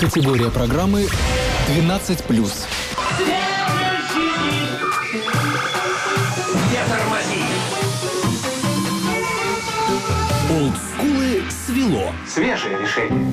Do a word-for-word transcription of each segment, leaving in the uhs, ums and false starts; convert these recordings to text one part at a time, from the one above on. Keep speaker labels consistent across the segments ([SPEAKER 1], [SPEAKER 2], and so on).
[SPEAKER 1] Категория программы двенадцать плюс.
[SPEAKER 2] Не тормози!
[SPEAKER 1] Олдскулы свело.
[SPEAKER 2] Свежее решение.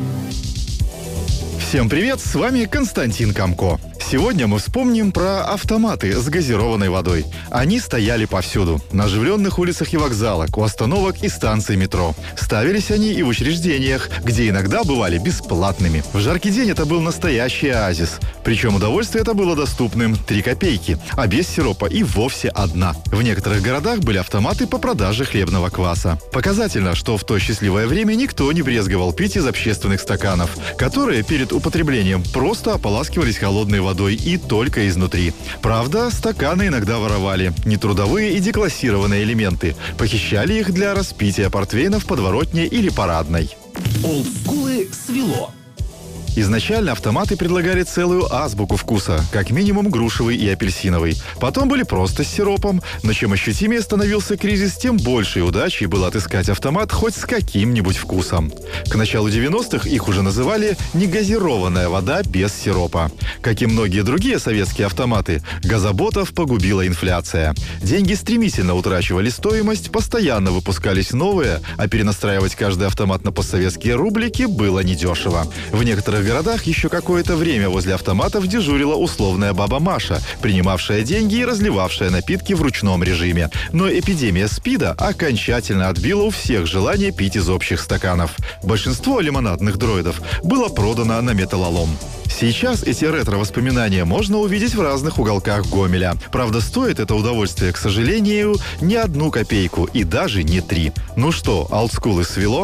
[SPEAKER 3] Всем привет, с вами Константин Камко. Сегодня мы вспомним про автоматы с газированной водой. Они стояли повсюду. На оживленных улицах и вокзалах, у остановок и станций метро. Ставились они и в учреждениях, где иногда бывали бесплатными. В жаркий день это был настоящий оазис. Причем удовольствие это было доступным – три копейки, а без сиропа и вовсе одна. В некоторых городах были автоматы по продаже хлебного кваса. Показательно, что в то счастливое время никто не брезговал пить из общественных стаканов, которые перед употреблением просто ополаскивались холодной водой и только изнутри. Правда, стаканы иногда воровали. Нетрудовые и деклассированные элементы. Похищали их для распития портвейна в подворотне или парадной.
[SPEAKER 1] Олдскулы свело.
[SPEAKER 3] Изначально автоматы предлагали целую азбуку вкуса, как минимум грушевый и апельсиновый. Потом были просто с сиропом, но чем ощутимее становился кризис, тем большей удачей было отыскать автомат хоть с каким-нибудь вкусом. К началу девяностых их уже называли «негазированная вода без сиропа». Как и многие другие советские автоматы, газоботов погубила инфляция. Деньги стремительно утрачивали стоимость, постоянно выпускались новые, а перенастраивать каждый автомат на постсоветские рублики было недешево. В некоторых В городах еще какое-то время возле автоматов дежурила условная баба Маша, принимавшая деньги и разливавшая напитки в ручном режиме. Но эпидемия СПИДа окончательно отбила у всех желание пить из общих стаканов. Большинство лимонадных дроидов было продано на металлолом. Сейчас эти ретро-воспоминания можно увидеть в разных уголках Гомеля. Правда, стоит это удовольствие, к сожалению, не одну копейку и даже не три. Ну что, олдскулы свело?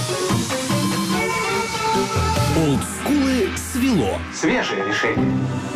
[SPEAKER 1] Олдскулы свело.
[SPEAKER 2] Свежее решение.